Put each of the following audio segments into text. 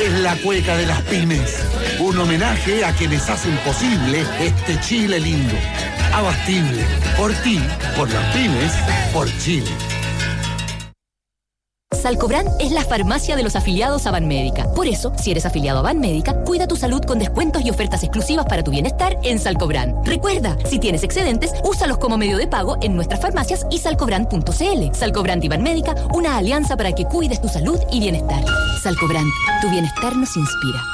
es la cueca de las pymes. Un homenaje a quienes hacen posible este Chile lindo. Abastible. Por ti, por las pymes, por Chile. Salcobran es la farmacia de los afiliados a Banmédica. Por eso, si eres afiliado a Banmédica, cuida tu salud con descuentos y ofertas exclusivas para tu bienestar en Salcobran. Recuerda, si tienes excedentes, úsalos como medio de pago en nuestras farmacias y salcobran.cl. Salcobran y Banmédica, una alianza para que cuides tu salud y bienestar. Salcobran, tu bienestar nos inspira.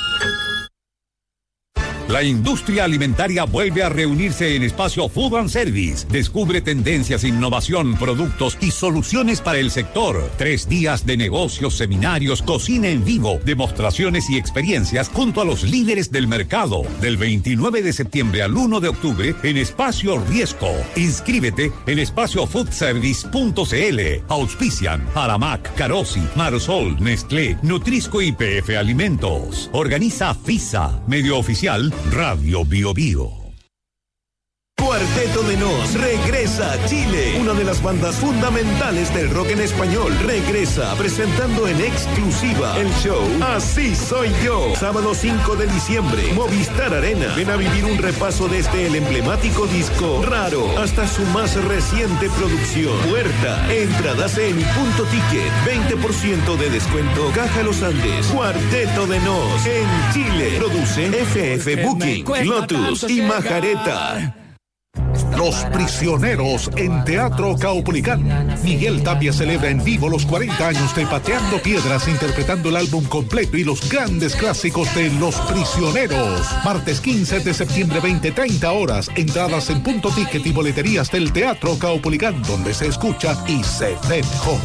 La industria alimentaria vuelve a reunirse en Espacio Food and Service. Descubre tendencias, innovación, productos y soluciones para el sector. 3 días de negocios, seminarios, cocina en vivo, demostraciones y experiencias junto a los líderes del mercado. Del 29 de septiembre al 1 de octubre en Espacio Riesco. Inscríbete en espaciofoodservice.cl. Auspician Aramac, Carosi, Marsol, Nestlé, Nutrisco y PF Alimentos. Organiza FISA, medio oficial Radio Bio Bio. Cuarteto de Nos regresa a Chile. Una de las bandas fundamentales del rock en español regresa presentando en exclusiva el show Así Soy Yo. Sábado 5 de diciembre, Movistar Arena. Ven a vivir un repaso desde el emblemático disco Raro hasta su más reciente producción Puerta. Entradas en Punto Ticket. 20% de descuento. Caja Los Andes. Cuarteto de Nos en Chile. Produce FF Booking, Lotus y Majareta. Los Prisioneros en Teatro Caupolicán. Miguel Tapia celebra en vivo los 40 años de Pateando Piedras, interpretando el álbum completo y los grandes clásicos de Los Prisioneros. Martes 15 de septiembre, 20:30 horas. Entradas en Punto Ticket y boleterías del Teatro Caupolicán, donde se escucha y se ve mejor.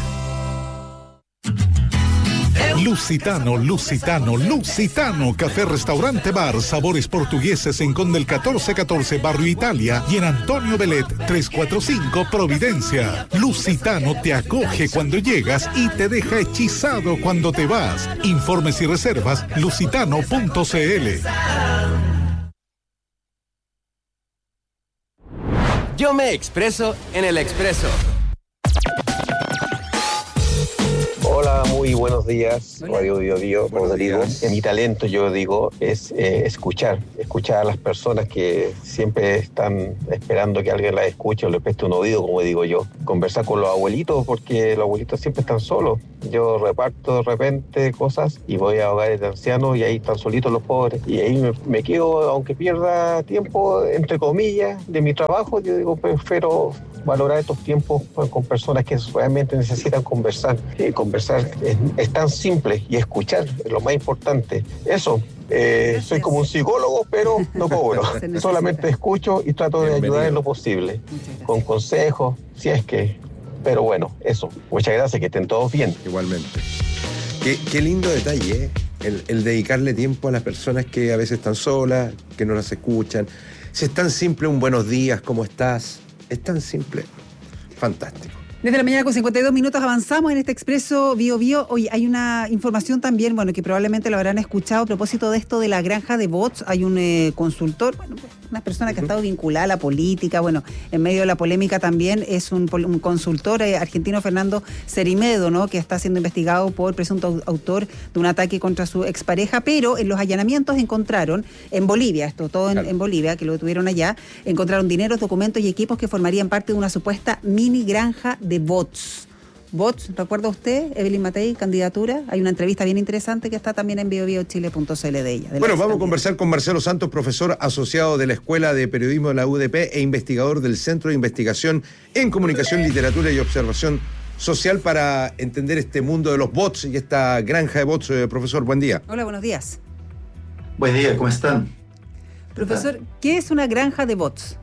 Lusitano, café, restaurante, bar, sabores portugueses en Conde el 1414, Barrio Italia, y en Antonio Belet 345, Providencia. Lusitano te acoge cuando llegas y te deja hechizado cuando te vas. Informes y reservas, lusitano.cl. Yo me expreso en el Expreso. Hola, muy buenos días. Radio Bio Bio, como digo. Mi talento, yo digo, es escuchar a las personas que siempre están esperando que alguien las escuche o le preste un oído, como digo yo. Conversar con los abuelitos, porque los abuelitos siempre están solos. Yo reparto de repente cosas y voy a hogares de ancianos y ahí están solitos los pobres. Y ahí me quedo, aunque pierda tiempo, entre comillas, de mi trabajo. Yo digo, prefiero valorar estos tiempos con personas que realmente necesitan conversar. Conversar es tan simple, y escuchar es lo más importante. Eso, soy como un psicólogo, pero no cobro. Solamente escucho y trato de ayudar en lo posible, con consejos, si es que... Pero bueno, eso. Muchas gracias, que estén todos bien. Igualmente. Qué lindo detalle, el dedicarle tiempo a las personas que a veces están solas, que no las escuchan. Si es tan simple un buenos días, ¿cómo estás? Es tan simple. Fantástico. Desde la mañana con 52 minutos avanzamos en este Expreso Bio Bio. Hoy hay una información también, bueno, que probablemente lo habrán escuchado a propósito de esto de la granja de bots. Hay un consultor, bueno, una persona que ha estado vinculada a la política, bueno, en medio de la polémica también es un consultor argentino, Fernando Cerimedo, ¿no?, que está siendo investigado por presunto autor de un ataque contra su expareja, pero en los allanamientos encontraron, en Bolivia, esto todo en Bolivia, que lo tuvieron allá, encontraron dineros, documentos y equipos que formarían parte de una supuesta mini granja de bots. Bots, ¿recuerda usted? Evelyn Matei, candidatura. Hay una entrevista bien interesante que está también en biobiochile.cl de ella. Bueno, vamos a conversar con Marcelo Santos, profesor asociado de la Escuela de Periodismo de la UDP e investigador del Centro de Investigación en Comunicación, Literatura y Observación Social, para entender este mundo de los bots y esta granja de bots. Profesor, buen día. Hola, buenos días. Buen día, ¿cómo están? Profesor, ¿qué es una granja de bots?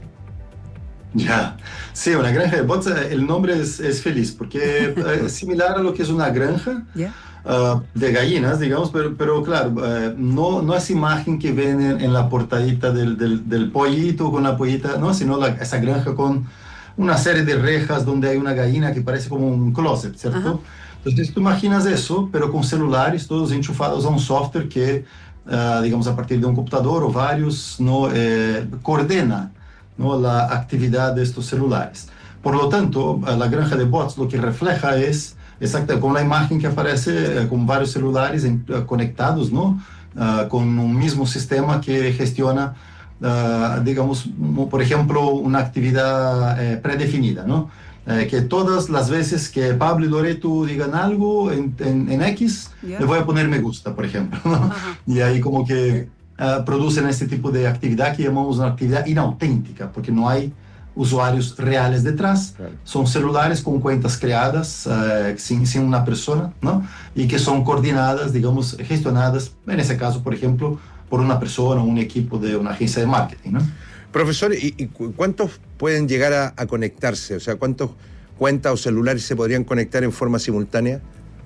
Ya, sí, una granja de bots, el nombre es feliz, porque es similar a lo que es una granja de gallinas, digamos, pero claro, no esa imagen que ven en la portadita del pollito con la pollita, no, sino esa granja con una serie de rejas donde hay una gallina que parece como un closet, ¿cierto? Ajá. Entonces tú imaginas eso, pero con celulares todos enchufados a un software que, digamos, a partir de un computador o varios, no coordena, ¿no?, la actividad de estos celulares. Por lo tanto, la granja de bots lo que refleja es exacto, con la imagen que aparece con varios celulares conectados, ¿no? Con un mismo sistema que gestiona, digamos, por ejemplo, una actividad predefinida, ¿no? Que todas las veces que Pablo y Loreto digan algo en X, le voy a poner me gusta, por ejemplo, ¿no? Y ahí como que producen este tipo de actividad que llamamos una actividad inauténtica, porque no hay usuarios reales detrás, son celulares con cuentas creadas sin una persona, ¿no? Y que son coordinadas, digamos, gestionadas, en ese caso, por ejemplo, por una persona o un equipo de una agencia de marketing, ¿no? Profesor, ¿y cuántos pueden llegar a conectarse? O sea, ¿cuántos cuentas o celulares se podrían conectar en forma simultánea?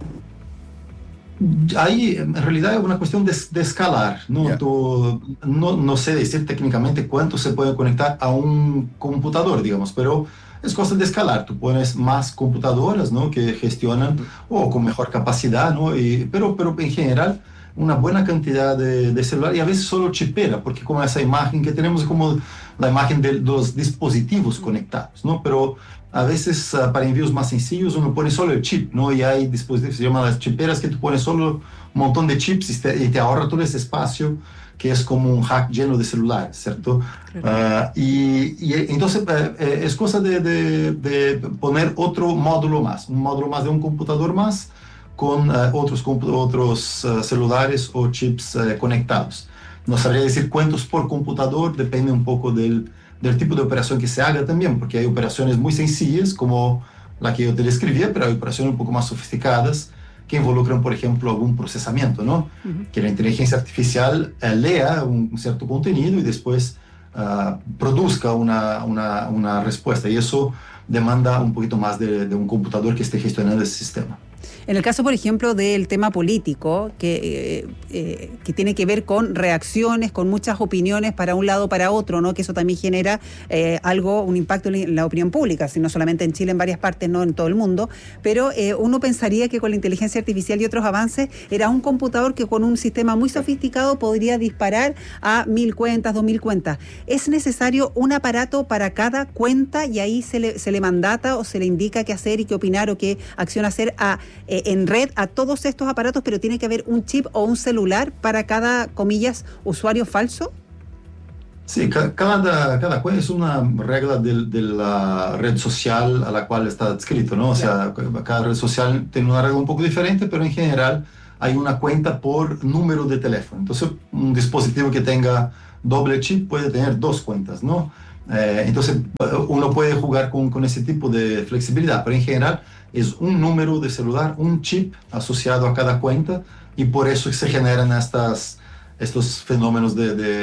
Ahí, en realidad, es una cuestión de escalar, ¿no? No sé decir técnicamente cuántos se pueden conectar a un computador, digamos, pero es cosa de escalar. Tú pones más computadoras, ¿no? Que gestionan o con mejor capacidad, ¿no? Pero en general, una buena cantidad de celular, y a veces solo chipera, porque como esa imagen que tenemos es como la imagen de los dispositivos conectados, ¿no? Pero a veces para envíos más sencillos uno pone solo el chip, ¿no? Y hay dispositivos, se llaman las chiperas, que tú pones solo un montón de chips y te ahorra todo ese espacio que es como un hack lleno de celulares, ¿cierto? Y entonces es cosa de poner otro módulo más, un módulo más de un computador más, con otros celulares o chips conectados. No sabría decir cuántos por computador, depende un poco del tipo de operación que se haga también, porque hay operaciones muy sencillas, como la que yo te describía, pero hay operaciones un poco más sofisticadas que involucran, por ejemplo, algún procesamiento, ¿no? Que la inteligencia artificial lea un cierto contenido y después produzca una respuesta, y eso demanda un poquito más de un computador que esté gestionando ese sistema. En el caso, por ejemplo, del tema político, que tiene que ver con reacciones, con muchas opiniones para un lado o para otro, ¿no? Que eso también genera un impacto en la opinión pública, no solamente en Chile, en varias partes, no en todo el mundo, pero uno pensaría que con la inteligencia artificial y otros avances era un computador que con un sistema muy sofisticado podría disparar a 1.000 cuentas, 2.000 cuentas. ¿Es necesario un aparato para cada cuenta y ahí se le mandata o se le indica qué hacer y qué opinar o qué acción hacer en red a todos estos aparatos, pero tiene que haber un chip o un celular para cada, comillas, usuario falso? Sí, cada cuenta es una regla de la red social a la cual está adscrito, ¿no? O sea, cada red social tiene una regla un poco diferente, pero en general hay una cuenta por número de teléfono. Entonces, un dispositivo que tenga doble chip puede tener 2 cuentas, ¿no? Entonces, uno puede jugar con ese tipo de flexibilidad, pero en general es un número de celular, un chip asociado a cada cuenta, y por eso se generan estos fenómenos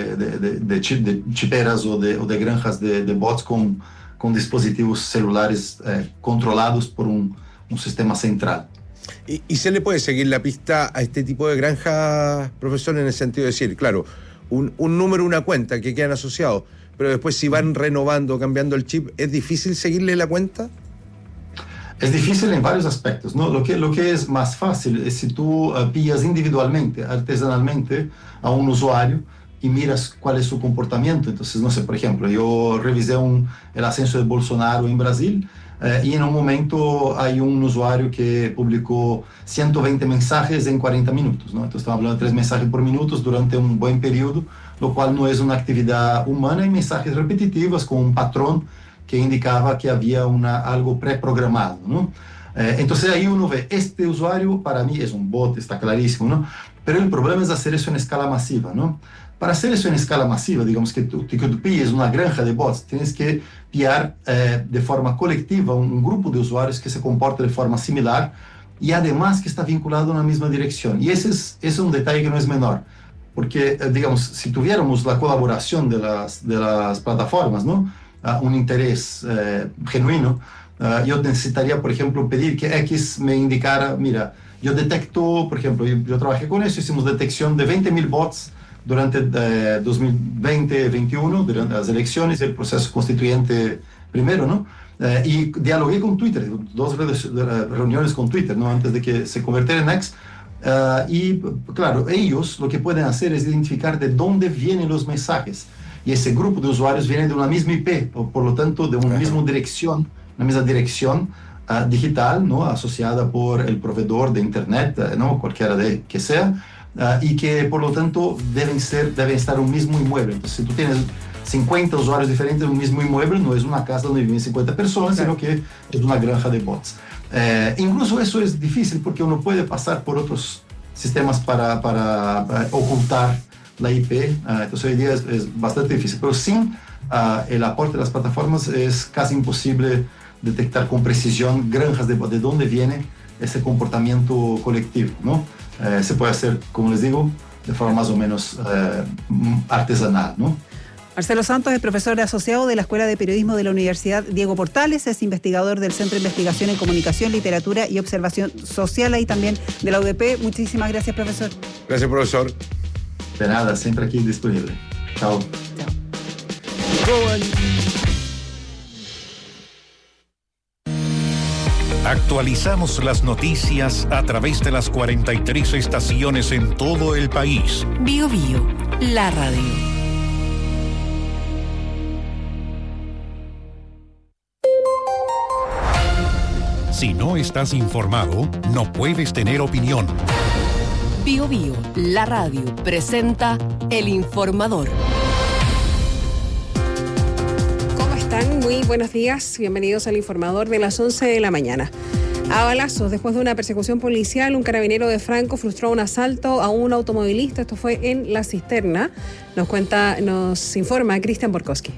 de chiperas o de granjas de bots con dispositivos celulares controlados por un sistema central. ¿Y se le puede seguir la pista a este tipo de granjas, profesor, en el sentido de decir, claro, un número, una cuenta que quedan asociados, pero después si van renovando, cambiando el chip, ¿es difícil seguirle la cuenta? Es difícil en varios aspectos, ¿no? Lo que es más fácil es si tú pillas individualmente, artesanalmente, a un usuario y miras cuál es su comportamiento. Entonces, no sé, por ejemplo, yo revisé el ascenso de Bolsonaro en Brasil y en un momento hay un usuario que publicó 120 mensajes en 40 minutos, ¿no? Entonces estamos hablando de 3 mensajes por minuto durante un buen periodo, lo cual no es una actividad humana, y mensajes repetitivos con un patrón que indicaba que había algo preprogramado, ¿no? Entonces ahí uno ve, este usuario para mí es un bot, está clarísimo, ¿no? Pero el problema es hacer eso en escala masiva, ¿no? Para hacer eso en escala masiva, digamos que tú pilles una granja de bots, tienes que pillar de forma colectiva un grupo de usuarios que se comporta de forma similar y además que está vinculado a una misma dirección. Y ese es un detalle que no es menor, porque, digamos, si tuviéramos la colaboración de las plataformas, ¿no? Un interés genuino, yo necesitaría, por ejemplo, pedir que X me indicara, mira, yo detecto, por ejemplo, yo trabajé con eso, hicimos detección de 20.000 bots durante 2020-2021, durante las elecciones, el proceso constituyente primero, ¿no? Y dialogué con Twitter, 2 reuniones con Twitter, ¿no? Antes de que se convirtiera en X. Y claro, ellos lo que pueden hacer es identificar de dónde vienen los mensajes. Y ese grupo de usuarios viene de una misma IP, por lo tanto, de una misma dirección, digital, ¿no? Asociada por el proveedor de Internet, ¿no? Cualquiera de que sea, y que por lo tanto deben estar en un mismo inmueble. Entonces, si tú tienes 50 usuarios diferentes en un mismo inmueble, no es una casa donde viven 50 personas, sino que es una granja de bots. Incluso eso es difícil porque uno puede pasar por otros sistemas para ocultar la IP, entonces hoy día es bastante difícil, pero sin el aporte de las plataformas es casi imposible detectar con precisión granjas de dónde viene ese comportamiento colectivo, ¿no? Se puede hacer, como les digo, de forma más o menos artesanal, ¿no? Marcelo Santos es profesor asociado de la Escuela de Periodismo de la Universidad Diego Portales, es investigador del Centro de Investigación en Comunicación, Literatura y Observación Social, ahí también de la UDP. Muchísimas gracias, profesor. Gracias, profesor. De nada, siempre aquí disponible. Chao. Actualizamos las noticias a través de las 43 estaciones en todo el país. Bio Bio, la radio. Si no estás informado, no puedes tener opinión. Bio Bio, la radio, presenta El Informador. ¿Cómo están? Muy buenos días. Bienvenidos al Informador de las 11 de la mañana. A balazos, después de una persecución policial, un carabinero de Franco frustró un asalto a un automovilista. Esto fue en La Cisterna. Nos informa Cristian Borkowski.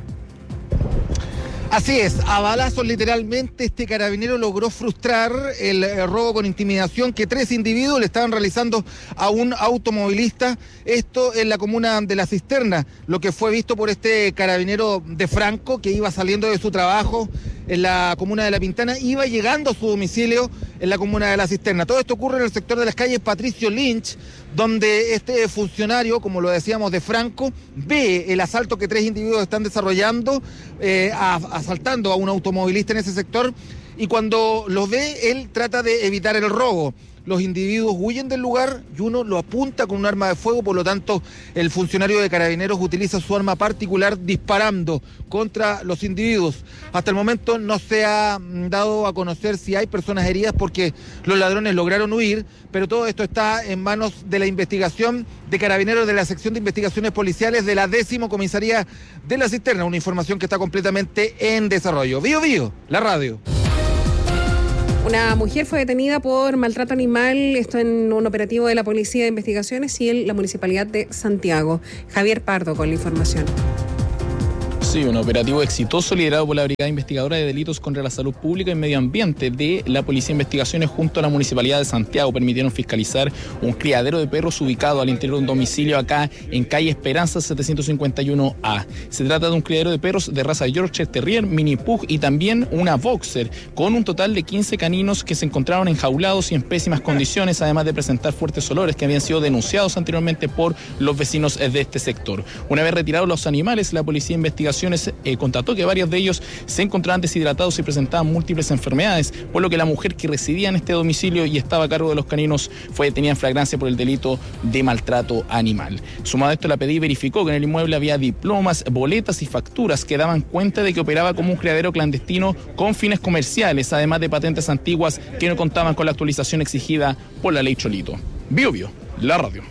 Así es, a balazos literalmente este carabinero logró frustrar el robo con intimidación que 3 individuos le estaban realizando a un automovilista, esto en la comuna de La Cisterna, lo que fue visto por este carabinero de Franco que iba saliendo de su trabajo en la comuna de La Pintana, iba llegando a su domicilio en la comuna de La Cisterna. Todo esto ocurre en el sector de las calles Patricio Lynch, donde este funcionario, como lo decíamos, de Franco, ve el asalto que 3 individuos están desarrollando, asaltando a un automovilista en ese sector, y cuando lo ve, él trata de evitar el robo. Los individuos huyen del lugar y uno lo apunta con un arma de fuego, por lo tanto el funcionario de Carabineros utiliza su arma particular disparando contra los individuos. Hasta el momento no se ha dado a conocer si hay personas heridas porque los ladrones lograron huir, pero todo esto está en manos de la investigación de Carabineros de la Sección de Investigaciones Policiales de la 10ª Comisaría de La Cisterna, una información que está completamente en desarrollo. Bio Bio, la radio. Una mujer fue detenida por maltrato animal, esto en un operativo de la Policía de Investigaciones y la Municipalidad de Santiago. Javier Pardo con la información. Sí, un operativo exitoso liderado por la Brigada Investigadora de Delitos contra la Salud Pública y Medio Ambiente de la Policía de Investigaciones junto a la Municipalidad de Santiago permitieron fiscalizar un criadero de perros ubicado al interior de un domicilio acá en calle Esperanza 751A. Se trata de un criadero de perros de raza Yorkshire Terrier, Mini Pug y también una Boxer, con un total de 15 caninos que se encontraron enjaulados y en pésimas condiciones, además de presentar fuertes olores que habían sido denunciados anteriormente por los vecinos de este sector. Una vez retirados los animales, la Policía de Investigaciones constató que varios de ellos se encontraban deshidratados y presentaban múltiples enfermedades, por lo que la mujer que residía en este domicilio y estaba a cargo de los caninos fue detenida en flagrancia por el delito de maltrato animal. Sumado a esto, la PDI verificó que en el inmueble había diplomas, boletas y facturas que daban cuenta de que operaba como un criadero clandestino con fines comerciales, además de patentes antiguas que no contaban con la actualización exigida por la ley Cholito. Bio Bio, la radio.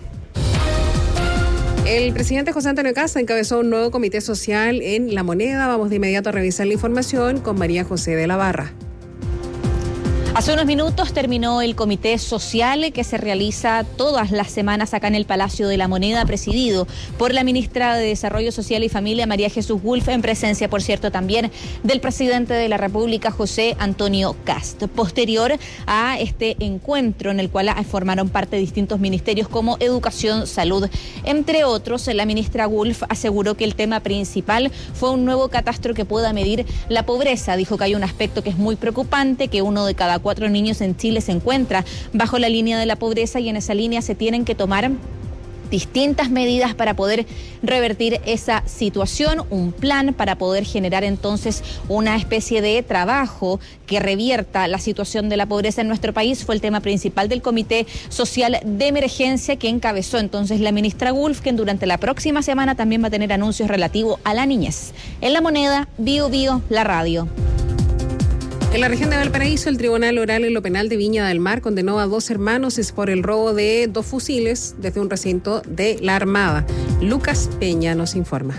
El presidente José Antonio Kast encabezó un nuevo comité social en La Moneda. Vamos de inmediato a revisar la información con María José de la Barra. Hace unos minutos terminó el comité social que se realiza todas las semanas acá en el Palacio de la Moneda, presidido por la ministra de Desarrollo Social y Familia, María Jesús Wolf, en presencia, por cierto, también del presidente de la República, José Antonio Kast. Posterior a este encuentro, en el cual formaron parte distintos ministerios como Educación, Salud, entre otros, la ministra Wolf aseguró que el tema principal fue un nuevo catastro que pueda medir la pobreza. Dijo que hay un aspecto que es muy preocupante, que 1 de cada 4 niños en Chile se encuentra bajo la línea de la pobreza y en esa línea se tienen que tomar distintas medidas para poder revertir esa situación, un plan para poder generar entonces una especie de trabajo que revierta la situación de la pobreza en nuestro país. Fue el tema principal del Comité Social de Emergencia que encabezó entonces la ministra Wolf, que durante la próxima semana también va a tener anuncios relativos a la niñez. En La Moneda, Bio Bio, la radio. En la región de Valparaíso, el Tribunal Oral en lo Penal de Viña del Mar condenó a 2 hermanos por el robo de 2 fusiles desde un recinto de la Armada. Lucas Peña nos informa.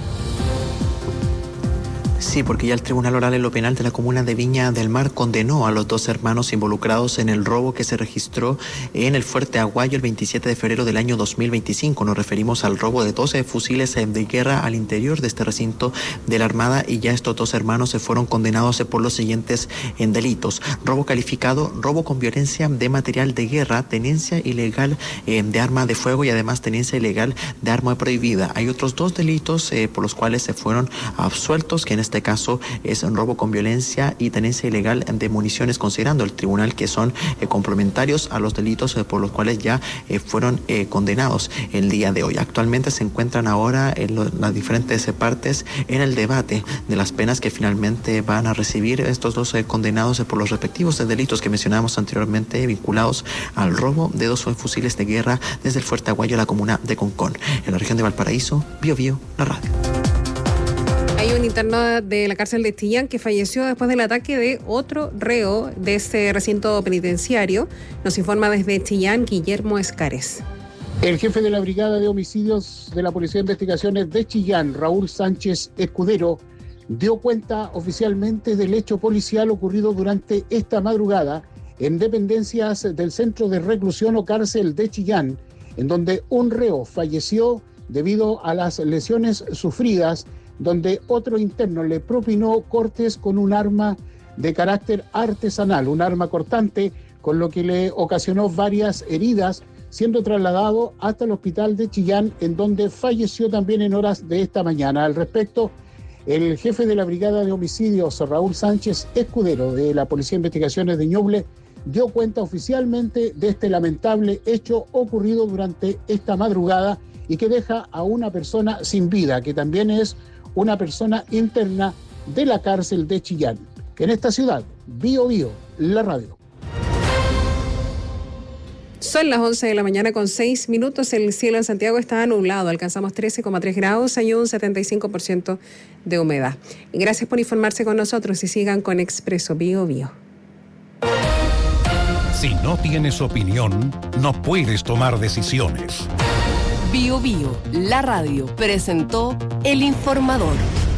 Sí, porque ya el Tribunal Oral en lo Penal de la comuna de Viña del Mar condenó a los 2 hermanos involucrados en el robo que se registró en el Fuerte Aguayo el 27 de febrero del año 2025. Nos referimos al robo de 12 fusiles de guerra al interior de este recinto de la Armada, y ya estos 2 hermanos se fueron condenados por los siguientes delitos: robo calificado, robo con violencia de material de guerra, tenencia ilegal de arma de fuego y además tenencia ilegal de arma prohibida. Hay otros 2 delitos por los cuales se fueron absueltos, que en este caso es robo con violencia y tenencia ilegal de municiones, considerando el tribunal que son complementarios a los delitos por los cuales ya fueron condenados el día de hoy. Actualmente se encuentran ahora en las diferentes partes en el debate de las penas que finalmente van a recibir estos 2 condenados por los respectivos delitos que mencionábamos anteriormente, vinculados al robo de 2 fusiles de guerra desde el Fuerte Aguayo a la comuna de Concón. En la región de Valparaíso, Bío Bío, la radio. Hay un interno de la cárcel de Chillán que falleció después del ataque de otro reo de este recinto penitenciario. Nos informa desde Chillán Guillermo Escares. El jefe de la Brigada de Homicidios de la Policía de Investigaciones de Chillán, Raúl Sánchez Escudero, dio cuenta oficialmente del hecho policial ocurrido durante esta madrugada en dependencias del Centro de Reclusión o Cárcel de Chillán, en donde un reo falleció debido a las lesiones sufridas, donde otro interno le propinó cortes con un arma de carácter artesanal, un arma cortante, con lo que le ocasionó varias heridas, siendo trasladado hasta el hospital de Chillán, en donde falleció también en horas de esta mañana. Al respecto, el jefe de la Brigada de Homicidios, Raúl Sánchez Escudero, de la Policía de Investigaciones de Ñuble, dio cuenta oficialmente de este lamentable hecho ocurrido durante esta madrugada y que deja a una persona sin vida, que también es una persona interna de la cárcel de Chillán. En esta ciudad, Bío Bío, la radio. Son las 11 de la mañana con 6 minutos. El cielo en Santiago está nublado. Alcanzamos 13,3 grados. Hay un 75% de humedad. Gracias por informarse con nosotros y sigan con Expreso Bío Bío. Si no tienes opinión, no puedes tomar decisiones. Bío Bío, la radio, presentó El Informador.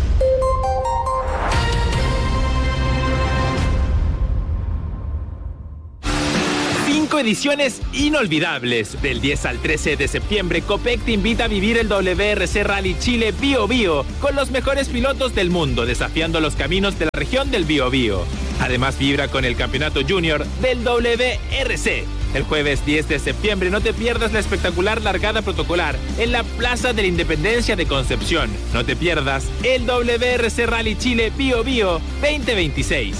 Ediciones inolvidables. Del 10 al 13 de septiembre, Copec te invita a vivir el WRC Rally Chile Bío Bío con los mejores pilotos del mundo, desafiando los caminos de la región del Bío Bío. Además, vibra con el campeonato junior del WRC. El jueves 10 de septiembre no te pierdas la espectacular largada protocolar en la Plaza de la Independencia de Concepción. No te pierdas el WRC Rally Chile Bío Bío 2026.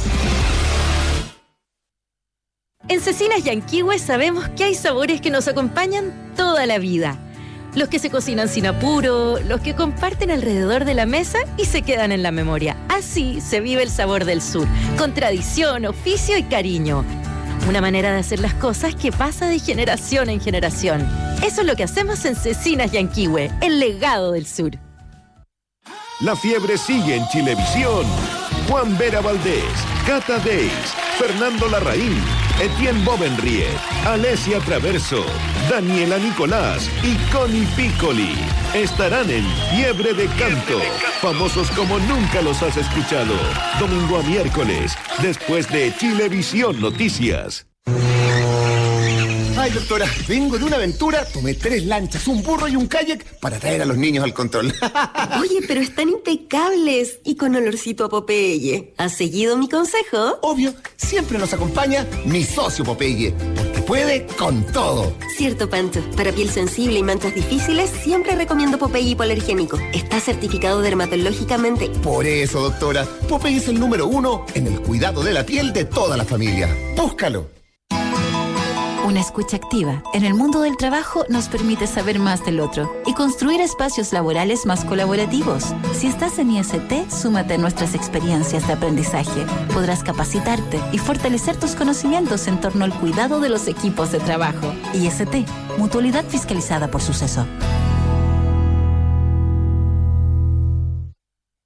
En Cecinas Yanquihue sabemos que hay sabores que nos acompañan toda la vida. Los que se cocinan sin apuro, los que comparten alrededor de la mesa y se quedan en la memoria. Así se vive el sabor del sur, con tradición, oficio y cariño. Una manera de hacer las cosas que pasa de generación en generación. Eso es lo que hacemos en Cecinas Yanquihue, el legado del sur. La fiebre sigue en Chilevisión. Juan Vera Valdés, Cata Deis, Fernando Larraín, Etienne Bovenriet, Alesia Traverso, Daniela Nicolás y Connie Piccoli estarán en Fiebre de Canto, famosos como nunca los has escuchado, domingo a miércoles, después de Chilevisión Noticias. Ay, doctora, vengo de una aventura, tomé 3 lanchas, un burro y un kayak para traer a los niños al control. Oye, pero están impecables y con olorcito a Popeye. ¿Has seguido mi consejo? Obvio, siempre nos acompaña mi socio Popeye, porque puede con todo. Cierto, Pancho. Para piel sensible y manchas difíciles, siempre recomiendo Popeye hipoalergénico. Está certificado dermatológicamente. Por eso, doctora, Popeye es el número 1 en el cuidado de la piel de toda la familia. Búscalo. Una escucha activa en el mundo del trabajo nos permite saber más del otro y construir espacios laborales más colaborativos. Si estás en IST, súmate a nuestras experiencias de aprendizaje. Podrás capacitarte y fortalecer tus conocimientos en torno al cuidado de los equipos de trabajo. IST, mutualidad fiscalizada por Suceso.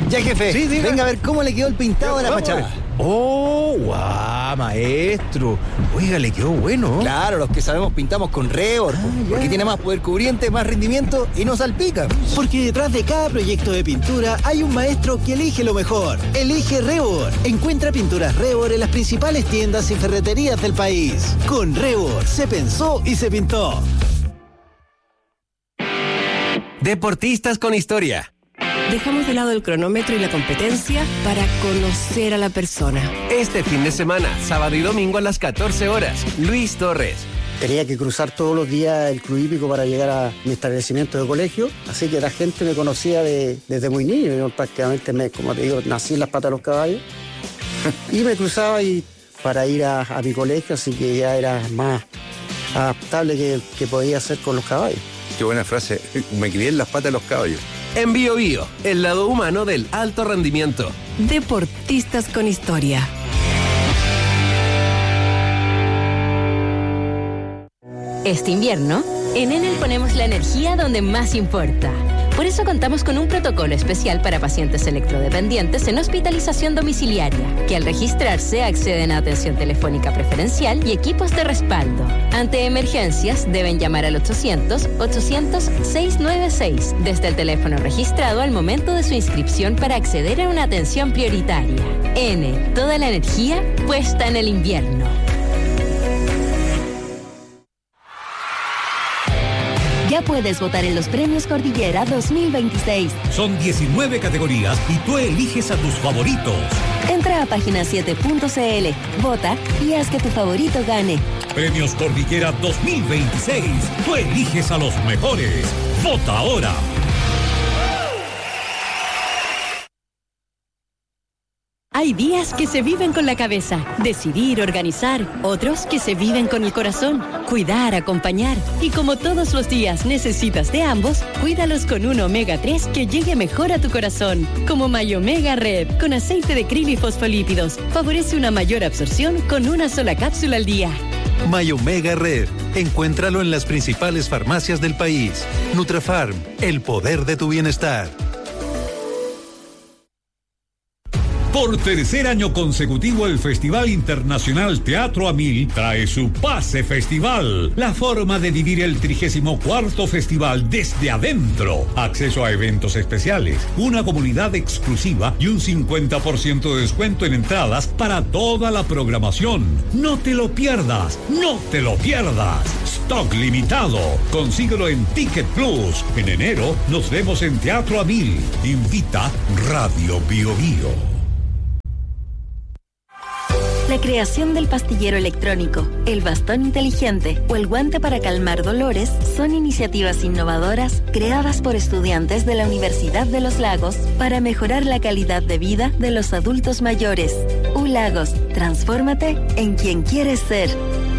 Ya, jefe, sí, venga a ver cómo le quedó el pintado de la fachada. ¡Oh, guau, maestro! Oiga, le quedó bueno. Claro, los que sabemos pintamos con Rebord, porque tiene más poder cubriente, más rendimiento y no salpica. Porque detrás de cada proyecto de pintura hay un maestro que elige lo mejor. Elige Rebord. Encuentra pinturas Rebord en las principales tiendas y ferreterías del país. Con Rebord se pensó y se pintó. Deportistas con historia. Dejamos de lado el cronómetro y la competencia para conocer a la persona. Este fin de semana, sábado y domingo a las 14 horas, Luis Torres. Tenía que cruzar todos los días el Club Hípico para llegar a mi establecimiento de colegio, así que la gente me conocía desde muy niño. Yo prácticamente, como te digo, nací en las patas de los caballos y me cruzaba para ir a mi colegio, así que ya era más adaptable que podía hacer con los caballos. Qué buena frase, me crié en las patas de los caballos. En Bio Bio, el lado humano del alto rendimiento. Deportistas con historia. Este invierno, en Enel ponemos la energía donde más importa. Por eso contamos con un protocolo especial para pacientes electrodependientes en hospitalización domiciliaria, que al registrarse acceden a atención telefónica preferencial y equipos de respaldo. Ante emergencias, deben llamar al 800-800-696 desde el teléfono registrado al momento de su inscripción para acceder a una atención prioritaria. Enel, toda la energía puesta en el invierno. Ya puedes votar en los Premios Cordillera 2026. Son 19 categorías y tú eliges a tus favoritos. Entra a página7.cl, vota y haz que tu favorito gane. Premios Cordillera 2026. Tú eliges a los mejores. Vota ahora. Hay días que se viven con la cabeza, decidir, organizar, otros que se viven con el corazón, cuidar, acompañar. Y como todos los días necesitas de ambos, cuídalos con un omega 3 que llegue mejor a tu corazón. Como Myomega Red, con aceite de krill y fosfolípidos. Favorece una mayor absorción con una sola cápsula al día. Myomega Red. Encuéntralo en las principales farmacias del país. Nutrafarm, el poder de tu bienestar. Por tercer año consecutivo, el Festival Internacional Teatro a 1000 trae su Pase Festival, la forma de vivir el 34º festival desde adentro. Acceso a eventos especiales, una comunidad exclusiva y un 50% de descuento en entradas para toda la programación. No te lo pierdas, no te lo pierdas. Stock limitado. Consíguelo en Ticket Plus. En enero nos vemos en Teatro a 1000. Invita Radio Bio Bio. La creación del pastillero electrónico, el bastón inteligente o el guante para calmar dolores son iniciativas innovadoras creadas por estudiantes de la Universidad de los Lagos para mejorar la calidad de vida de los adultos mayores. ULagos, transfórmate en quien quieres ser.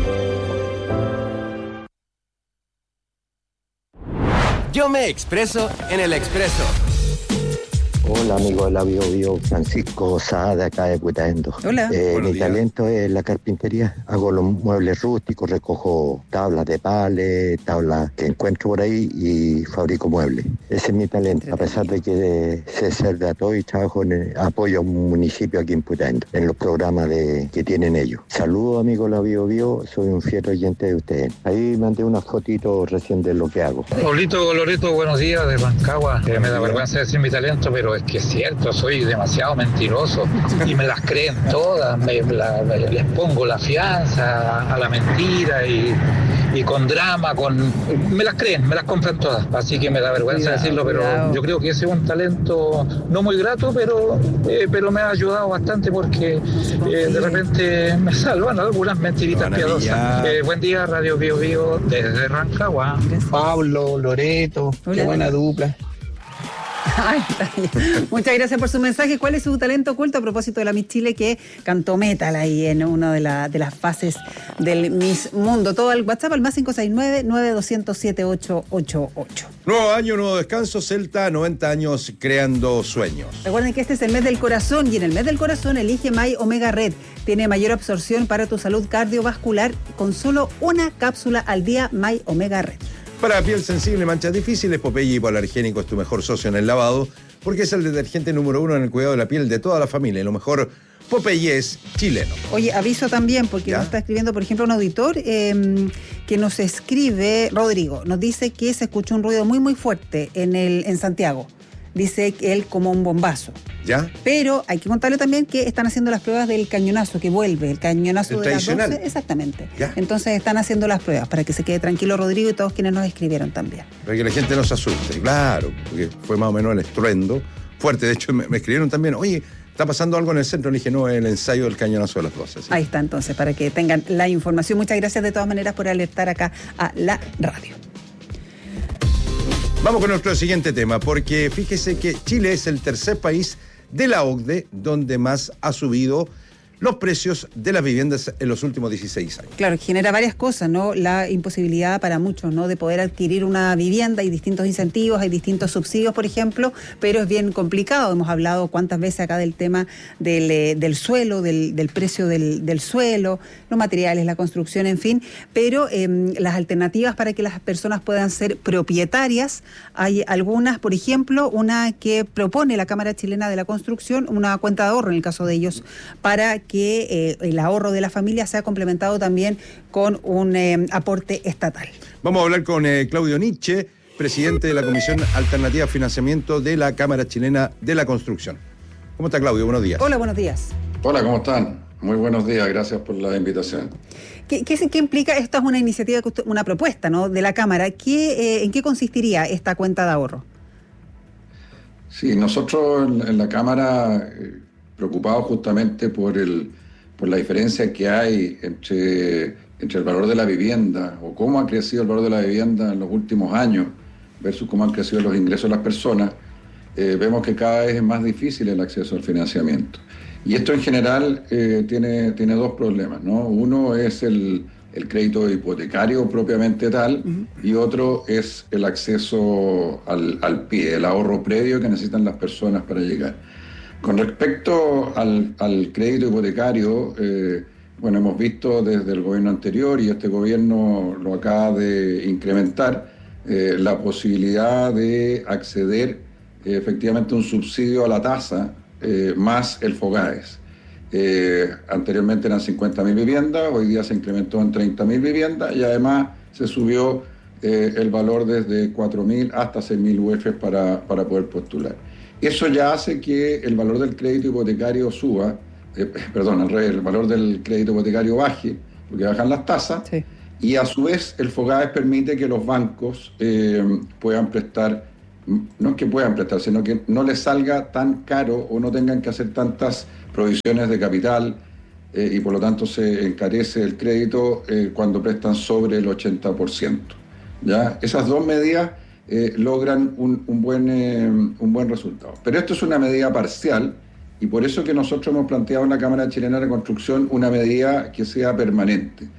Yo me expreso en el Expreso. Hola, amigo de la Bio Bio, Francisco Saá, de acá de Putaendo. Hola. Mi talento es la carpintería. Hago los muebles rústicos, recojo tablas de pales, tablas que encuentro por ahí y fabrico muebles. Ese es mi talento, a pesar de que sé ser de Atoy y trabajo apoyo a un municipio aquí en Putaendo, en los programas que tienen ellos. Saludos, amigo de la Bio Bio, soy un fiel oyente de ustedes. Ahí mandé unas fotitos recién de lo que hago. Pablito Loreto, buenos días, de Rancagua. Me da vergüenza decir mi talento, pero es que es cierto, soy demasiado mentiroso y me las creen todas, les pongo la fianza a la mentira y con drama, me las creen, me las compran todas, así que me da vergüenza decirlo, pero yo creo que ese es un talento no muy grato, pero me ha ayudado bastante porque de repente me salvan algunas mentiritas piadosas. Buen día, Radio Bio Bio, desde Rancagua. Pablo Loreto, qué buena dupla. Ay, muchas gracias por su mensaje. ¿Cuál es su talento oculto a propósito de la Miss Chile que cantó metal ahí en una de las fases del Miss Mundo? Todo al WhatsApp al más 569-9200-7888. Nuevo año, nuevo descanso. Celta, 90 años creando sueños. Recuerden que este es el mes del corazón y en el mes del corazón elige Myomega Red. Tiene mayor absorción para tu salud cardiovascular con solo una cápsula al día. Myomega Red. Para piel sensible, manchas difíciles, Popeye hipoalergénico es tu mejor socio en el lavado, porque es el detergente número 1 en el cuidado de la piel de toda la familia. Y lo mejor, Popeye es chileno. Oye, aviso también, porque nos está escribiendo, por ejemplo, un auditor que nos escribe, Rodrigo, nos dice que se escuchó un ruido muy, muy fuerte en Santiago. Dice que él como un bombazo. ¿Ya? Pero hay que contarle también que están haciendo las pruebas del cañonazo, que vuelve, el cañonazo de las 12. Exactamente. ¿Ya? Entonces están haciendo las pruebas para que se quede tranquilo Rodrigo y todos quienes nos escribieron también. Para que la gente no se asuste, claro, porque fue más o menos el estruendo fuerte. De hecho, me escribieron también, oye, ¿está pasando algo en el centro? Le dije, no, el ensayo del cañonazo de las 12. ¿Sí? Ahí está, entonces, para que tengan la información. Muchas gracias de todas maneras por alertar acá a la radio. Vamos con nuestro siguiente tema, porque fíjese que Chile es el tercer país de la OCDE donde más ha subido los precios de las viviendas en los últimos 16 años. Claro, genera varias cosas, ¿no? La imposibilidad para muchos, ¿no?, de poder adquirir una vivienda. Hay distintos incentivos, hay distintos subsidios, por ejemplo, pero es bien complicado. Hemos hablado cuántas veces acá del tema del suelo, del precio del suelo, los materiales, la construcción, en fin, pero las alternativas para que las personas puedan ser propietarias, hay algunas, por ejemplo, una que propone la Cámara Chilena de la Construcción, una cuenta de ahorro, en el caso de ellos, para que el ahorro de la familia sea complementado también con un aporte estatal. Vamos a hablar con Claudio Nietzsche, presidente de la Comisión Alternativa de Financiamiento de la Cámara Chilena de la Construcción. ¿Cómo está, Claudio? Buenos días. Hola, buenos días. Hola, ¿cómo están? Muy buenos días, gracias por la invitación. ¿Qué implica? Esta es una iniciativa, una propuesta, ¿no?, de la Cámara. ¿En qué consistiría esta cuenta de ahorro? Sí, nosotros en la Cámara, preocupados justamente por la diferencia que hay entre el valor de la vivienda o cómo ha crecido el valor de la vivienda en los últimos años versus cómo han crecido los ingresos de las personas, vemos que cada vez es más difícil el acceso al financiamiento. Y esto en general tiene dos problemas, ¿no? Uno es el crédito hipotecario propiamente tal, y otro es el acceso al pie, el ahorro previo que necesitan las personas para llegar. Con respecto al crédito hipotecario, hemos visto desde el gobierno anterior, y este gobierno lo acaba de incrementar, la posibilidad de acceder efectivamente a un subsidio a la tasa más el FOGAES. Anteriormente eran 50.000 viviendas, hoy día se incrementó en 30.000 viviendas, y además se subió el valor desde 4.000 hasta 6.000 UF para poder postular. Eso ya hace que el valor del crédito hipotecario suba, al revés, el valor del crédito hipotecario baje, porque bajan las tasas, sí. Y a su vez el FOGAES permite que los bancos puedan prestar, no es que puedan prestar, sino que no les salga tan caro o no tengan que hacer tantas provisiones de capital, y por lo tanto se encarece el crédito cuando prestan sobre el 80%. ¿Ya? Esas dos medidas logran un buen resultado. Pero esto es una medida parcial, y por eso que nosotros hemos planteado en la Cámara Chilena de Construcción una medida que sea permanente.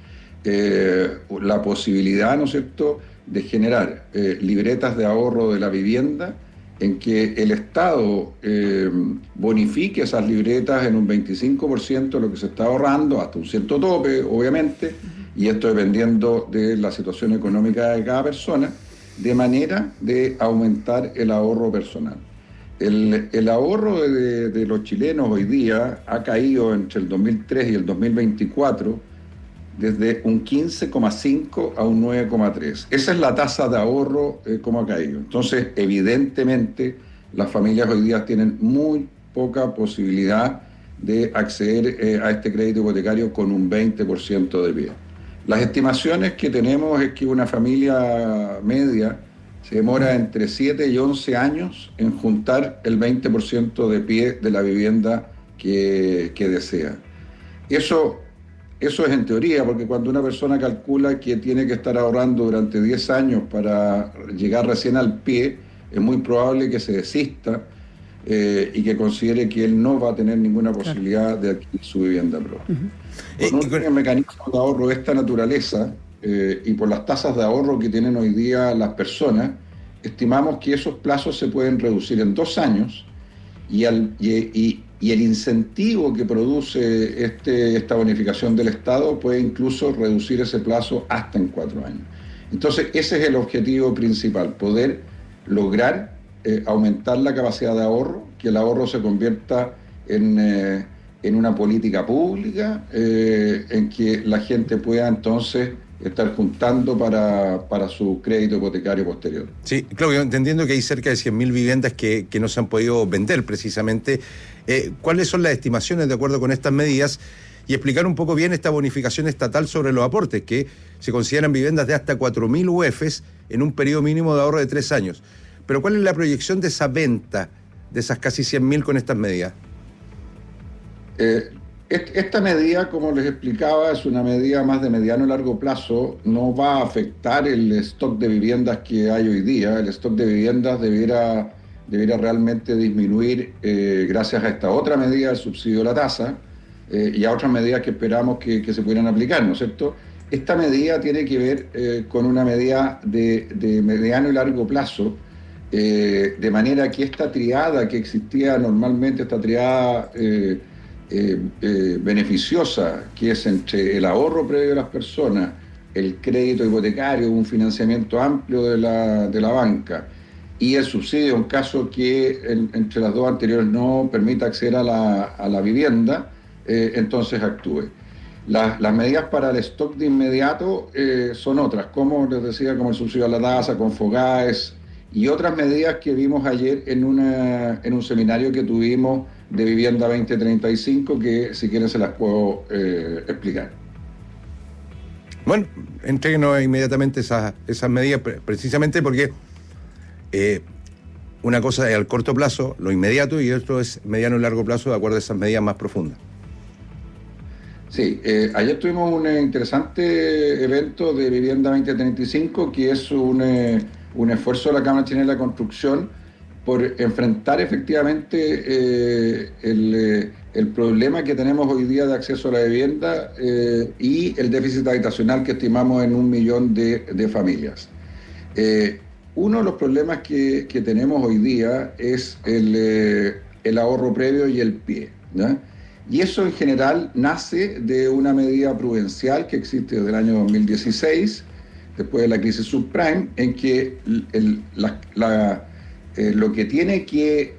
La posibilidad, ¿no es cierto?, de generar libretas de ahorro de la vivienda, en que el Estado bonifique esas libretas en un 25% de lo que se está ahorrando, hasta un cierto tope, obviamente, y esto dependiendo de la situación económica de cada persona, de manera de aumentar el ahorro personal. El ahorro de los chilenos hoy día ha caído entre el 2003 y el 2024 desde un 15,5 a un 9,3. Esa es la tasa de ahorro como ha caído. Entonces, evidentemente, las familias hoy día tienen muy poca posibilidad de acceder a este crédito hipotecario con un 20% de pie. Las estimaciones que tenemos es que una familia media se demora entre 7 y 11 años en juntar el 20% de pie de la vivienda que desea. Eso es en teoría, porque cuando una persona calcula que tiene que estar ahorrando durante 10 años para llegar recién al pie, es muy probable que se desista y que considere que él no va a tener ninguna posibilidad de adquirir su vivienda propia. Con un mecanismo de ahorro de esta naturaleza y por las tasas de ahorro que tienen hoy día las personas, estimamos que esos plazos se pueden reducir en 2 años, y el incentivo que produce esta bonificación del Estado puede incluso reducir ese plazo hasta en 4 años. Entonces, ese es el objetivo principal, poder lograr aumentar la capacidad de ahorro, que el ahorro se convierta en una política pública, en que la gente pueda entonces estar juntando para su crédito hipotecario posterior. Sí, Claudio, entendiendo que hay cerca de 100.000 viviendas que no se han podido vender precisamente, ¿cuáles son las estimaciones de acuerdo con estas medidas? Y explicar un poco bien esta bonificación estatal sobre los aportes, que se consideran viviendas de hasta 4.000 UFs en un periodo mínimo de ahorro de 3 años. Pero ¿cuál es la proyección de esa venta, de esas casi 100.000 con estas medidas? Esta medida, como les explicaba, es una medida más de mediano y largo plazo. No va a afectar el stock de viviendas que hay hoy día. El stock de viviendas debiera realmente disminuir gracias a esta otra medida del subsidio de la tasa y a otras medidas que esperamos que se pudieran aplicar, ¿no es cierto? Esta medida tiene que ver con una medida de mediano y largo plazo, de manera que esta triada que existía normalmente, esta triada beneficiosa, que es entre el ahorro previo de las personas, el crédito hipotecario, un financiamiento amplio de la banca y el subsidio en caso que entre las dos anteriores no permita acceder a la vivienda, entonces actúe. Las medidas para el stock de inmediato son otras, como les decía, como el subsidio a la tasa, con Fogaes y otras medidas que vimos ayer en un seminario que tuvimos de Vivienda 2035, que si quieren se las puedo explicar. Bueno, entréguenos inmediatamente esas medidas, precisamente porque una cosa es al corto plazo, lo inmediato, y otro es mediano y largo plazo, de acuerdo a esas medidas más profundas. Sí, ayer tuvimos un interesante evento de Vivienda 2035, que es un esfuerzo de la Cámara Chilena de la Construcción por enfrentar efectivamente el problema que tenemos hoy día de acceso a la vivienda y el déficit habitacional que estimamos en 1 millón de familias. Uno de los problemas que tenemos hoy día es el ahorro previo y el PIE, ¿no? Y eso en general nace de una medida prudencial que existe desde el año 2016, después de la crisis subprime, en que lo que tiene que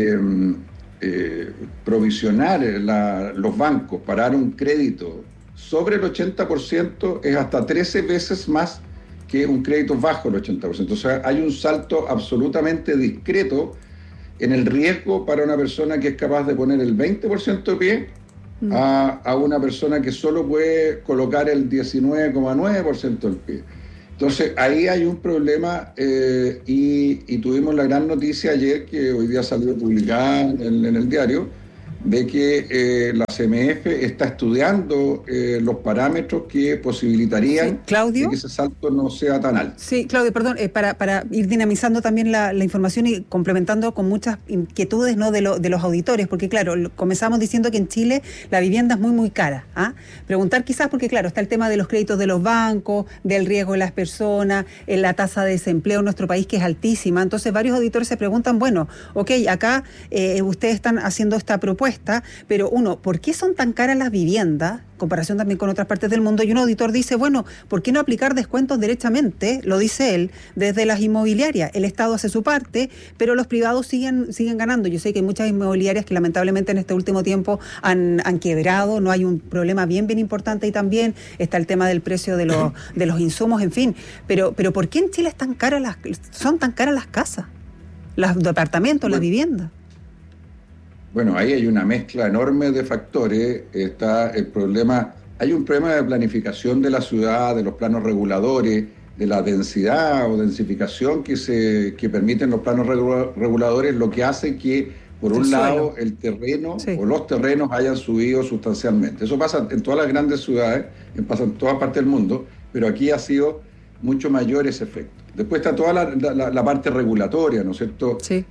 provisionar los bancos para dar un crédito sobre el 80% es hasta 13 veces más que un crédito bajo el 80%. O sea, hay un salto absolutamente discreto en el riesgo para una persona que es capaz de poner el 20% de pie a una persona que solo puede colocar el 19,9% del pie. Entonces, ahí hay un problema y tuvimos la gran noticia ayer, que hoy día salió publicada en el diario, de que la CMF está estudiando los parámetros que posibilitarían de que ese salto no sea tan alto. Sí, Claudio, perdón, para ir dinamizando también la información y complementando con muchas inquietudes, ¿no?, de los auditores, porque claro, comenzamos diciendo que en Chile la vivienda es muy, muy cara. Preguntar quizás, porque claro, está el tema de los créditos de los bancos, del riesgo de las personas, la tasa de desempleo en nuestro país que es altísima. Entonces varios auditores se preguntan, bueno, ok, acá ustedes están haciendo esta propuesta, pero uno, ¿por qué son tan caras las viviendas? Comparación también con otras partes del mundo, y un auditor dice, bueno, ¿por qué no aplicar descuentos derechamente? Lo dice él, desde las inmobiliarias. El Estado hace su parte, pero los privados siguen ganando. Yo sé que hay muchas inmobiliarias que lamentablemente en este último tiempo han quebrado, no hay un problema bien importante, y también está el tema del precio de los insumos, en fin. Pero ¿por qué en Chile son tan caras las casas, los departamentos, las viviendas? Bueno, ahí hay una mezcla enorme de factores. Está el problema, hay un problema de planificación de la ciudad, de los planos reguladores, de la densidad o densificación que permiten los planos reguladores, lo que hace que, por un lado, el terreno o los terrenos hayan subido sustancialmente. Eso pasa en todas las grandes ciudades, pasa en todas partes del mundo, pero aquí ha sido mucho mayor ese efecto. Después está toda la parte regulatoria, ¿no es cierto? Sí.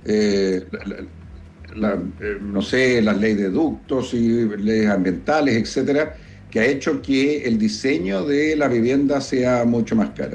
No sé, las leyes de ductos y leyes ambientales, etcétera, que ha hecho que el diseño de la vivienda sea mucho más cara.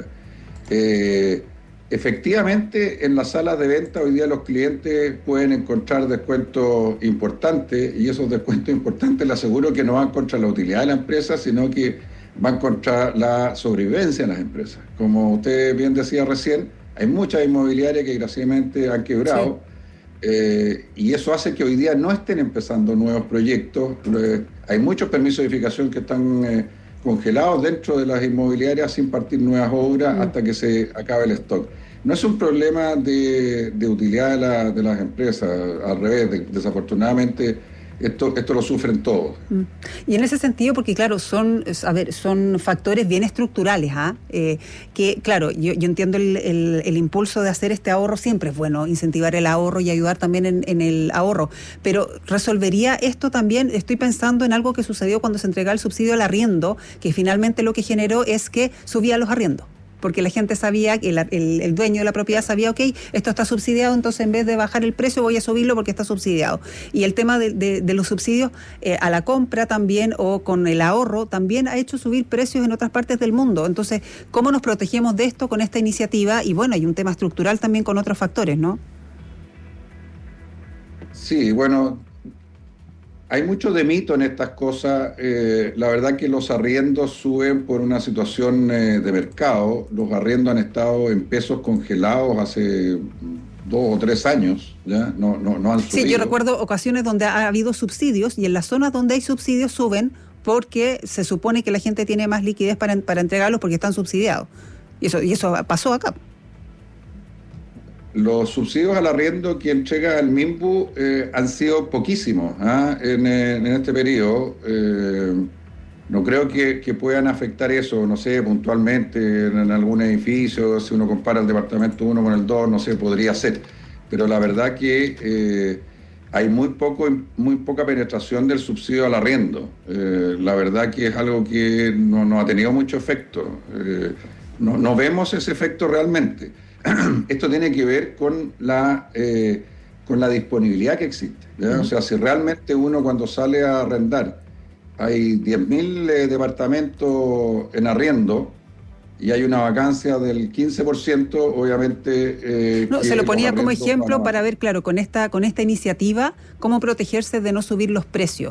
Efectivamente, en las salas de venta hoy día los clientes pueden encontrar descuentos importantes, y esos descuentos importantes les aseguro que no van contra la utilidad de la empresa, sino que van contra la sobrevivencia de las empresas. Como usted bien decía recién, hay muchas inmobiliarias que desgraciadamente han quebrado, y eso hace que hoy día no estén empezando nuevos proyectos. Hay muchos permisos de edificación que están congelados dentro de las inmobiliarias sin partir nuevas obras hasta que se acabe el stock. No es un problema de utilidad de las empresas, al revés, desafortunadamente esto lo sufren todos. Y en ese sentido, porque claro, son factores bien estructurales, que claro, yo entiendo el impulso de hacer este ahorro, siempre es bueno incentivar el ahorro y ayudar también en el ahorro, pero ¿resolvería esto también? Estoy pensando en algo que sucedió cuando se entregaba el subsidio al arriendo, que finalmente lo que generó es que subía los arriendos. Porque la gente sabía, que el dueño de la propiedad sabía, ok, esto está subsidiado, entonces en vez de bajar el precio voy a subirlo porque está subsidiado. Y el tema de los subsidios a la compra también, o con el ahorro, también ha hecho subir precios en otras partes del mundo. Entonces, ¿cómo nos protegemos de esto con esta iniciativa? Y bueno, hay un tema estructural también con otros factores, ¿no? Sí, bueno, hay mucho de mito en estas cosas. La verdad que los arriendos suben por una situación de mercado. Los arriendos han estado en pesos congelados hace 2 o 3 años, ¿ya? No han subido. Sí, yo recuerdo ocasiones donde ha habido subsidios y en las zonas donde hay subsidios suben porque se supone que la gente tiene más liquidez para entregarlos porque están subsidiados. Y eso pasó acá. Los subsidios al arriendo que entrega el MIMBU han sido poquísimos en este periodo. No creo que puedan afectar eso, no sé, puntualmente en algún edificio. Si uno compara el departamento 1 con el 2, no sé, podría ser. Pero la verdad que hay muy poca penetración del subsidio al arriendo. La verdad que es algo que no ha tenido mucho efecto. No vemos ese efecto realmente. Esto tiene que ver con la disponibilidad que existe, ¿ya? O sea, si realmente uno cuando sale a arrendar hay 10.000 departamentos en arriendo y hay una vacancia del 15%, obviamente... se lo ponía como ejemplo para ver, claro, con esta iniciativa, cómo protegerse de no subir los precios.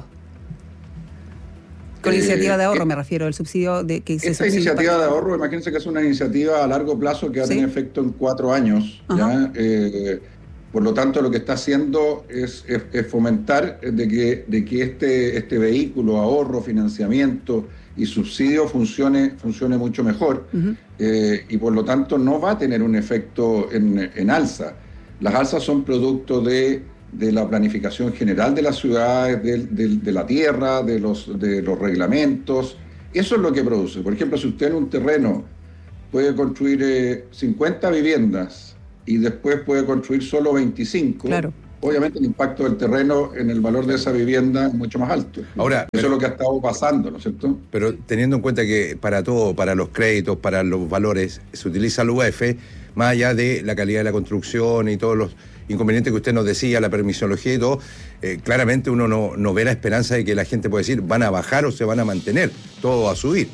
Con iniciativa de ahorro me refiero, el subsidio de que se esta iniciativa de ahorro, imagínense que es una iniciativa a largo plazo que va a tener efecto en 4 años. ¿Ya? Por lo tanto, lo que está haciendo es fomentar de que este vehículo, ahorro, financiamiento y subsidio funcione mucho mejor. Y por lo tanto no va a tener un efecto en alza. Las alzas son producto de la planificación general de las ciudades, de la tierra, de los reglamentos. Eso es lo que produce. Por ejemplo, si usted en un terreno puede construir 50 viviendas y después puede construir solo 25, claro, obviamente el impacto del terreno en el valor de esa vivienda es mucho más alto. Ahora, eso es lo que ha estado pasando, ¿no es cierto? Pero teniendo en cuenta que para todo, para los créditos, para los valores, se utiliza el UF, más allá de la calidad de la construcción y todos los inconvenientes que usted nos decía, la permisología y todo, claramente uno no ve la esperanza de que la gente pueda decir van a bajar o se van a mantener, todo va a subir.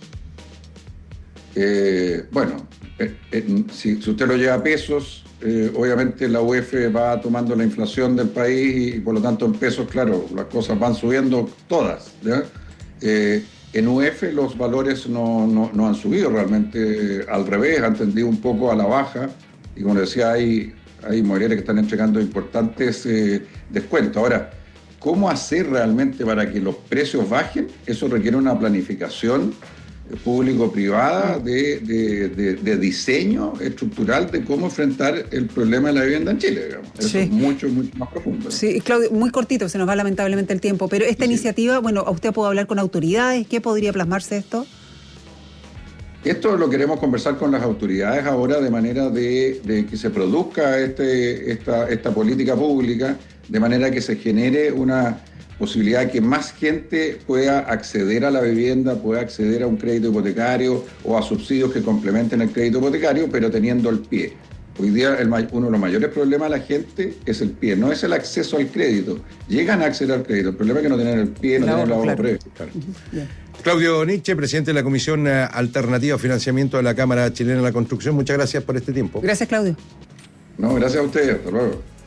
Si usted lo lleva a pesos, obviamente la UF va tomando la inflación del país y por lo tanto en pesos, claro, las cosas van subiendo todas, ¿ya? En UF los valores no han subido realmente, al revés, han tendido un poco a la baja y como decía, hay inmobiliarias que están entregando importantes descuentos. Ahora, ¿cómo hacer realmente para que los precios bajen? Eso requiere una planificación público-privada de diseño estructural de cómo enfrentar el problema de la vivienda en Chile, digamos. Eso es mucho más profundo. Sí, Claudio, muy cortito, se nos va lamentablemente el tiempo, pero esta iniciativa, bueno, ¿a usted puede hablar con autoridades? ¿Qué podría plasmarse esto? Esto lo queremos conversar con las autoridades ahora de manera de que se produzca esta política pública, de manera que se genere una posibilidad de que más gente pueda acceder a la vivienda, pueda acceder a un crédito hipotecario o a subsidios que complementen el crédito hipotecario, pero teniendo el pie. Hoy día uno de los mayores problemas de la gente es el pie, no es el acceso al crédito. Llegan a acceder al crédito, el problema es que no tienen el pie, no tienen el ahorro previo. Claro. Claudio Nietzsche, presidente de la Comisión Alternativa a Financiamiento de la Cámara Chilena de la Construcción, muchas gracias por este tiempo. Gracias, Claudio. No, gracias a ustedes, hasta luego.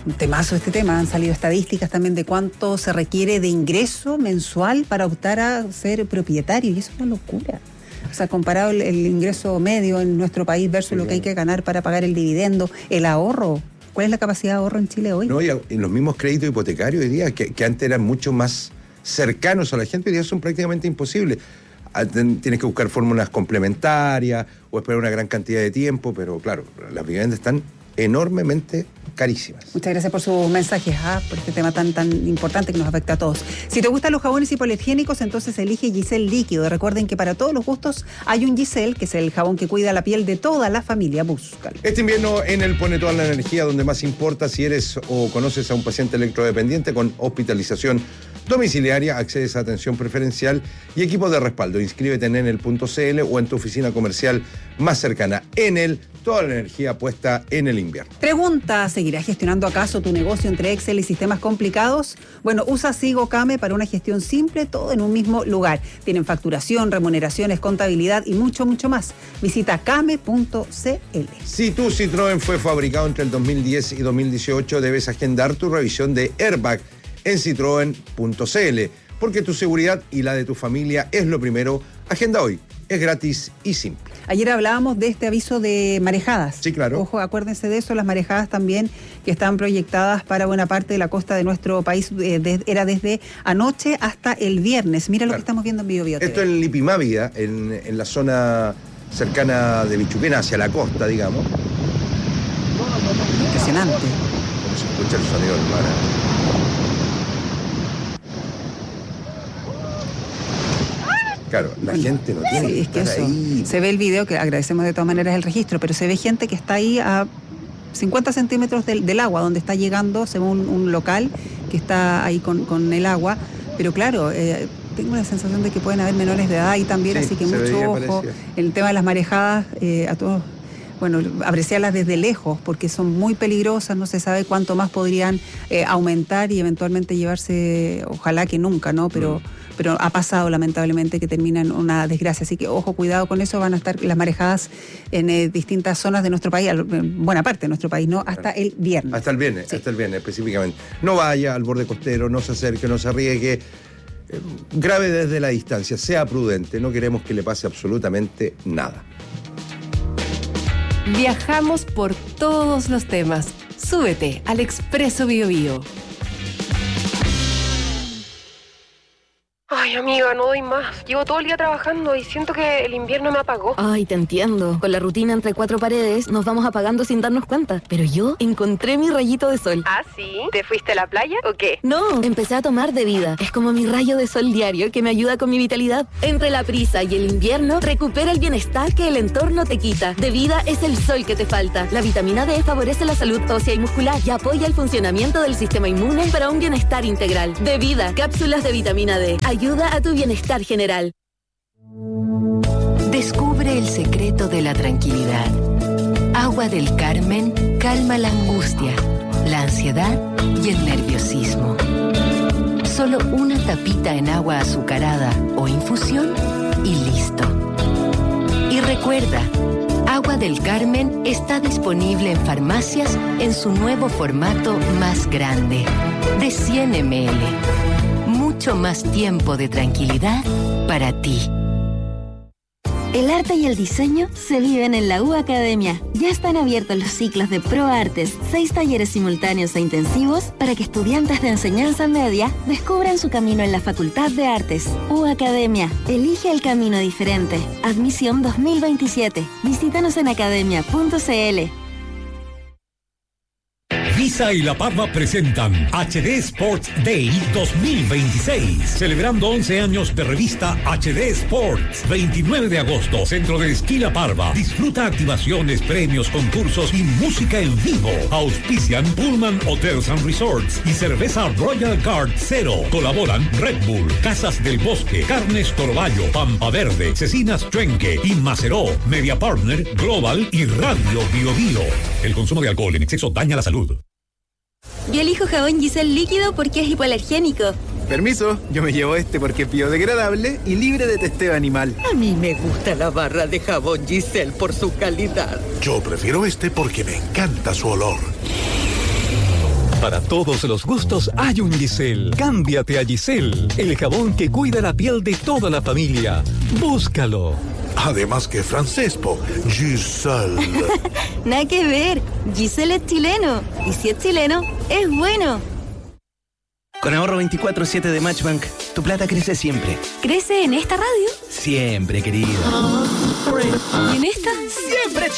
un temazo este tema. Han salido estadísticas también de cuánto se requiere de ingreso mensual para optar a ser propietario, y eso es una locura. O sea, comparado el ingreso medio en nuestro país versus lo que hay que ganar para pagar el dividendo, el ahorro. ¿Cuál es la capacidad de ahorro en Chile hoy? No, y en los mismos créditos hipotecarios hoy día, que antes eran mucho más cercanos a la gente, hoy día son prácticamente imposibles. Tienes que buscar fórmulas complementarias o esperar una gran cantidad de tiempo, pero claro, las viviendas están enormemente carísimas. Muchas gracias por sus mensajes, por este tema tan importante que nos afecta a todos. Si te gustan los jabones hipoalergénicos, entonces elige Giselle Líquido. Recuerden que para todos los gustos hay un Giselle, que es el jabón que cuida la piel de toda la familia. Búscalo. Este invierno en el Pone Toda la Energía, donde más importa, si eres o conoces a un paciente electrodependiente con hospitalización domiciliaria, accedes a atención preferencial y equipo de respaldo. Inscríbete en enel.cl o en tu oficina comercial más cercana. Enel, toda la energía puesta en el invierno. Pregunta, ¿seguirás gestionando acaso tu negocio entre Excel y sistemas complicados? Bueno, usa Sigo Kame para una gestión simple, todo en un mismo lugar. Tienen facturación, remuneraciones, contabilidad y mucho, mucho más. Visita kame.cl. Si tu Citroën fue fabricado entre el 2010 y 2018, debes agendar tu revisión de airbag en citroen.cl, porque tu seguridad y la de tu familia es lo primero. Agenda hoy, es gratis y simple. Ayer hablábamos de este aviso de marejadas. Sí, claro. Ojo, acuérdense de eso, las marejadas también que están proyectadas para buena parte de la costa de nuestro país, era desde anoche hasta el viernes. Mira lo que estamos viendo en Biobío TV. Esto en Lipimávida, en la zona cercana de Bichuquena, hacia la costa, digamos. Impresionante. Vamos a escuchar el sonido del mar. Claro, la gente no tiene que estar ahí. Se ve el video, que agradecemos de todas maneras el registro, pero se ve gente que está ahí a 50 centímetros del agua, donde está llegando, según un local que está ahí con el agua. Pero claro, tengo la sensación de que pueden haber menores de edad ahí también, así que mucho ojo. El tema de las marejadas, a todos, bueno, apreciarlas desde lejos, porque son muy peligrosas, no se sabe cuánto más podrían aumentar y eventualmente llevarse, ojalá que nunca, ¿no? Pero ha pasado lamentablemente que termina en una desgracia, así que ojo, cuidado con eso. Van a estar las marejadas en distintas zonas de nuestro país, en buena parte de nuestro país, ¿no? Hasta el viernes. Hasta el viernes, sí. Hasta el viernes específicamente. No vaya al borde costero, no se acerque, no se arriesgue. Grave desde la distancia, sea prudente, no queremos que le pase absolutamente nada. Viajamos por todos los temas. Súbete al Expreso Biobío. Ay, amiga, no doy más. Llevo todo el día trabajando y siento que el invierno me apagó. Ay, te entiendo. Con la rutina entre cuatro paredes nos vamos apagando sin darnos cuenta. Pero yo encontré mi rayito de sol. ¿Ah, sí? ¿Te fuiste a la playa o qué? No, empecé a tomar de vida. Es como mi rayo de sol diario que me ayuda con mi vitalidad. Entre la prisa y el invierno, recupera el bienestar que el entorno te quita. De vida es el sol que te falta. La vitamina D favorece la salud ósea y muscular y apoya el funcionamiento del sistema inmune para un bienestar integral. De vida, cápsulas de vitamina D. Ayuda a tu bienestar general. Descubre el secreto de la tranquilidad. Agua del Carmen calma la angustia, la ansiedad y el nerviosismo. Solo una tapita en agua azucarada o infusión y listo. Y recuerda, Agua del Carmen está disponible en farmacias en su nuevo formato más grande, de 100 ml. Mucho más tiempo de tranquilidad para ti. El arte y el diseño se viven en la U Academia. Ya están abiertos los ciclos de ProArtes, 6 talleres simultáneos e intensivos para que estudiantes de enseñanza media descubran su camino en la Facultad de Artes. U Academia, elige el camino diferente. Admisión 2027. Visítanos en academia.cl. Visa y La Parva presentan HD Sports Day 2026, celebrando 11 años de revista HD Sports. 29 de agosto, Centro de Esquí La Parva. Disfruta activaciones, premios, concursos y música en vivo. Auspician Pullman Hotels and Resorts y cerveza Royal Guard Zero. Colaboran Red Bull, Casas del Bosque, Carnes Torballo, Pampa Verde, Cecinas Trenque y Maceró. Media Partner, Global y Radio Biobío. El consumo de alcohol en exceso daña la salud. Yo elijo jabón Giselle líquido porque es hipoalergénico. Permiso, yo me llevo este porque es biodegradable y libre de testeo animal. A mí me gusta la barra de jabón Giselle por su calidad. Yo prefiero este porque me encanta su olor. Para todos los gustos hay un Giselle. Cámbiate a Giselle, el jabón que cuida la piel de toda la familia. Búscalo. Además que francés, po. Giselle. Nada que ver. Giselle es chileno. Y si es chileno, es bueno. Con ahorro 24/7 de Matchbank, tu plata crece siempre. ¿Crece en esta radio? Siempre, querido. ¿Y en esta? ¡Siempre!